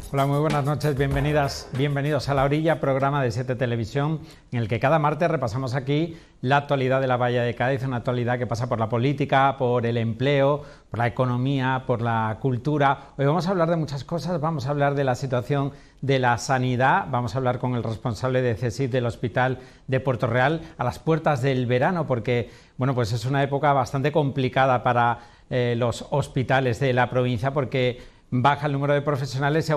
Hola, muy buenas noches, bienvenidos a La Orilla, programa de 7 Televisión, en el que cada martes repasamos aquí la actualidad de la Bahía de Cádiz, una actualidad que pasa por la política, por el empleo, por la economía, por la cultura. Hoy vamos a hablar de muchas cosas, vamos a hablar de la situación de la sanidad, vamos a hablar con el responsable de CSIC del Hospital de Puerto Real a las puertas del verano, porque bueno, pues es una época bastante complicada para los hospitales de la provincia, porque baja el número de profesionales